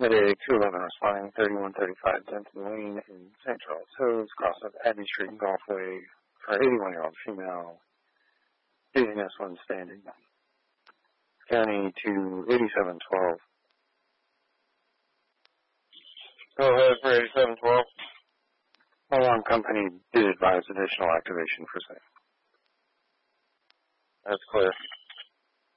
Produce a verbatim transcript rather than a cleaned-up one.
Midday two eleven responding, thirty-one thirty-five Denton Lane in Saint Charles Hills, cross of Abbey Street and Golfway for eighty-one-year-old female, dizziness when standing. County to eighty-seven twelve. Go ahead for eighty-seven twelve. Alarm company did advise additional activation for safe. That's clear.